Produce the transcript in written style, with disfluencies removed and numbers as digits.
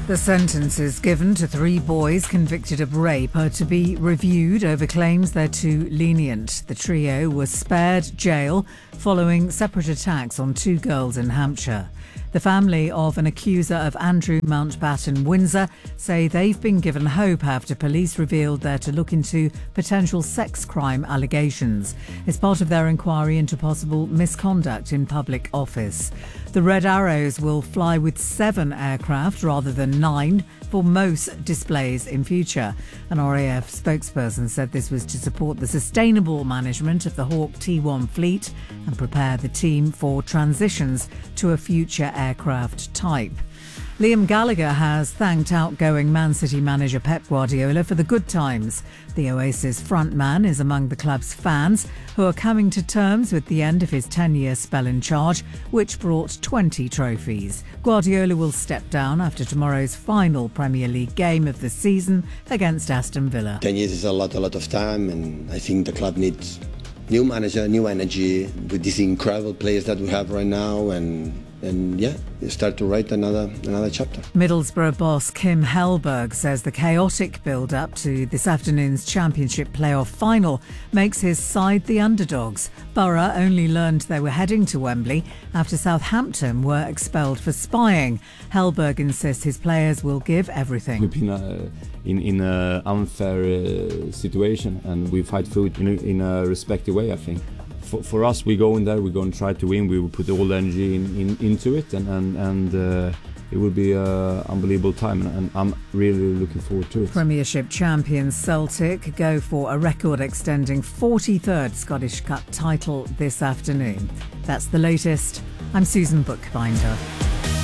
The sentences given to 3 boys convicted of rape are to be reviewed over claims they're too lenient. The trio was spared jail following separate attacks on 2 girls in Hampshire. The family of an accuser of Andrew Mountbatten Windsor say they've been given hope after police revealed they're to look into potential sex crime allegations. It's part of their inquiry into possible misconduct in public office. The Red Arrows will fly with 7 aircraft rather than 9 for most displays in future. An RAF spokesperson said this was to support the sustainable management of the Hawk T1 fleet and prepare the team for transitions to a future aircraft type. Liam Gallagher has thanked outgoing Man City manager Pep Guardiola for the good times. The Oasis frontman is among the club's fans who are coming to terms with the end of his 10-year spell in charge, which brought 20 trophies. Guardiola will step down after tomorrow's final Premier League game of the season against Aston Villa. 10 years is a lot of time, and I think the club needs new manager, new energy with these incredible players that we have right now, and yeah, you start to write another chapter. Middlesbrough boss Kim Hellberg says the chaotic build-up to this afternoon's Championship playoff final makes his side the underdogs. Borough only learned they were heading to Wembley after Southampton were expelled for spying. Hellberg insists his players will give everything. We've been in an unfair situation, and we fight for it in a respective way, I think. For us, we go in there, we're going to try to win, we will put all the energy into it, and it will be an unbelievable time, and I'm really looking forward to it. Premiership champions Celtic go for a record-extending 43rd Scottish Cup title this afternoon. That's the latest. I'm Susan Bookbinder.